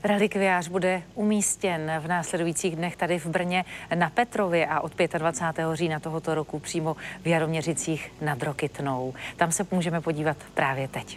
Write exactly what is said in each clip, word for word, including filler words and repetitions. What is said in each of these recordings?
Relikviář bude umístěn v následujících dnech tady v Brně na Petrově a od dvacátého pátého října tohoto roku přímo v Jaroměřicích nad Rokytnou. Tam se můžeme podívat právě teď.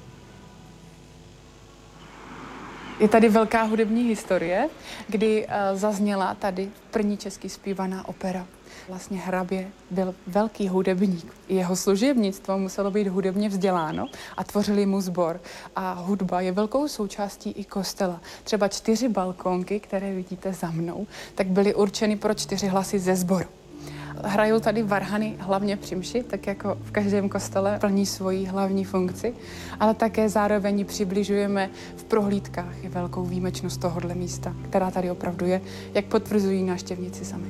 Je tady velká hudební historie, kdy uh, zazněla tady první česky zpívaná opera. Vlastně hrabě byl velký hudebník. Jeho služebnictvo muselo být hudebně vzděláno a tvořili mu sbor. A hudba je velkou součástí i kostela. Třeba čtyři balkónky, které vidíte za mnou, tak byly určeny pro čtyři hlasy ze sboru. Hrajou tady varhany hlavně při mši, tak jako v každém kostele plní svoji hlavní funkci, ale také zároveň přibližujeme v prohlídkách i velkou výjimečnost tohohle místa, která tady opravdu je, jak potvrzují návštěvníci sami.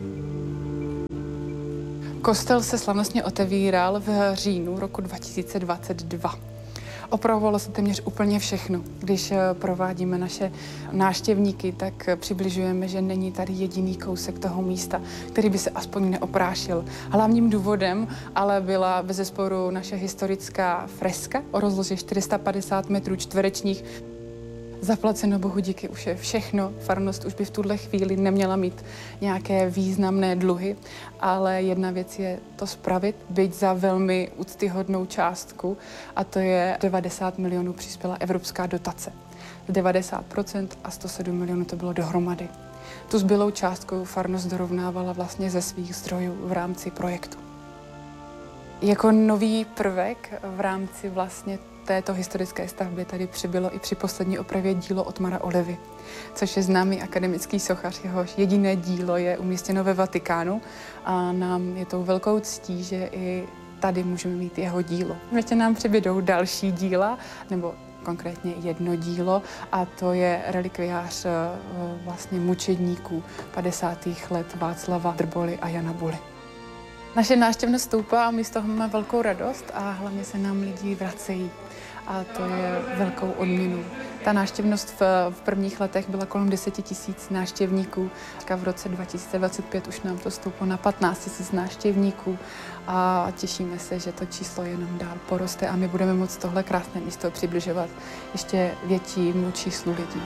Kostel se slavnostně otevíral v říjnu roku dva tisíce dvacet dva. Opravovalo se téměř úplně všechno. Když provádíme naše návštěvníky, tak přibližujeme, že není tady jediný kousek toho místa, který by se aspoň neoprášil. Hlavním důvodem ale byla bezesporu naše historická freska o rozloze čtyři sta padesát metrů čtverečních. Zaplaceno Bohu díky, už je všechno. Farnost už by v tuhle chvíli neměla mít nějaké významné dluhy, ale jedna věc je to spravit, byť za velmi úctyhodnou částku, a to je devadesát milionů přispěla evropská dotace. devadesát procent a sto sedm milionů to bylo dohromady. Tu zbylou částku farnost dorovnávala vlastně ze svých zdrojů v rámci projektu. Jako nový prvek v rámci vlastně této historické stavby tady přibylo i při poslední opravě dílo Otmara Olivy, což je známý akademický sochař, jehož jediné dílo je umístěno ve Vatikánu a nám je tou velkou ctí, že i tady můžeme mít jeho dílo. Ještě nám přibydou další díla, nebo konkrétně jedno dílo, a to je relikviář vlastně mučedníků padesátých let Václava Drboly a Jana Buly. Naše návštěvnost stoupá a my z toho máme velkou radost a hlavně se nám lidi vracejí. A to je velkou odměnou. Ta návštěvnost v, v prvních letech byla kolem deseti tisíc návštěvníků. V roce dva tisíce dvacet pět už nám to stouplo na patnáct tisíc návštěvníků a těšíme se, že to číslo jenom dál poroste a my budeme moct tohle krásné místo přibližovat ještě většímu číslu lidí.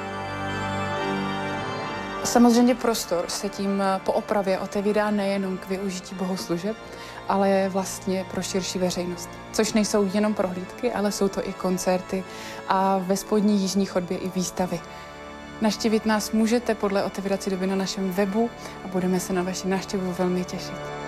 Samozřejmě prostor se tím po opravě otevírá nejenom k využití bohoslužeb, ale vlastně pro širší veřejnost. Což nejsou jenom prohlídky, ale jsou to i koncerty a ve spodní jižní chodbě i výstavy. Navštívit nás můžete podle otevírací doby na našem webu a budeme se na vaši návštěvu velmi těšit.